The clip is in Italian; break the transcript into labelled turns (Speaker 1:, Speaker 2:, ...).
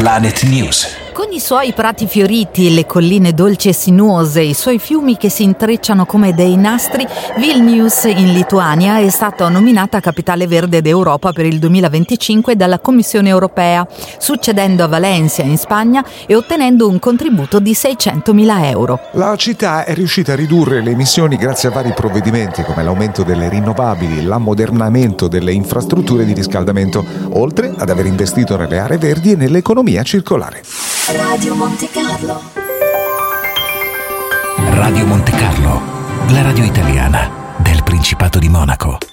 Speaker 1: Planet News.
Speaker 2: Con i suoi prati fioriti, le colline dolci e sinuose, i suoi fiumi che si intrecciano come dei nastri, Vilnius in Lituania è stata nominata Capitale Verde d'Europa per il 2025 dalla Commissione Europea, succedendo a Valencia in Spagna e ottenendo un contributo di 600.000 euro.
Speaker 3: La città è riuscita a ridurre le emissioni grazie a vari provvedimenti come l'aumento delle rinnovabili, l'ammodernamento delle infrastrutture di riscaldamento, oltre ad aver investito nelle aree verdi e nell'economia circolare.
Speaker 4: Radio Monte Carlo.
Speaker 1: Radio Monte Carlo, la radio italiana del Principato di Monaco.